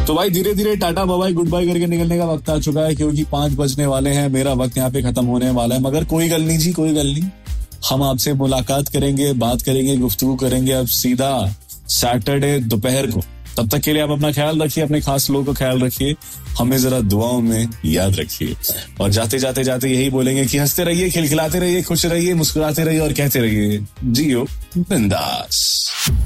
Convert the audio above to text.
तो भाई धीरे धीरे टाटा बाय गुड बाय करके निकलने का वक्त आ चुका है, क्योंकि 5 बजने वाले हैं, मेरा वक्त यहाँ पे खत्म होने वाला है। मगर कोई गल नहीं जी, कोई गल नहीं, हम आपसे मुलाकात करेंगे, बात करेंगे, गुफ्तगू करेंगे अब सीधा सैटरडे दोपहर को। तब तक के लिए आप अपना ख्याल रखिए, अपने खास लोगों का ख्याल रखिए, हमें जरा दुआओं में याद रखिए। और जाते जाते यही बोलेंगे कि हंसते रहिए, खिलखिलाते रहिए, खुश रहिए, मुस्कुराते रहिए और कहते रहिए जियो बिंदास।